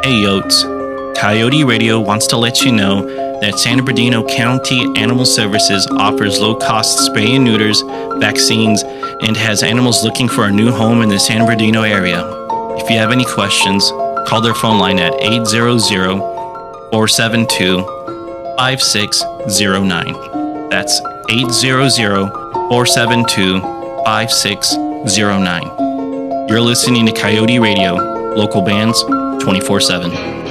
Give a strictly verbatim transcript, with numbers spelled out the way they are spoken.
Hey Yotes, Coyote Radio wants to let you know that San Bernardino County Animal Services offers low-cost spay and neuters, vaccines, and has animals looking for a new home in the San Bernardino area. If you have any questions, call their phone line at eight hundred, four seven two, five six zero nine. That's eight hundred, four seven two, five six zero nine. You're listening to Coyote Radio, local bands twenty-four seven.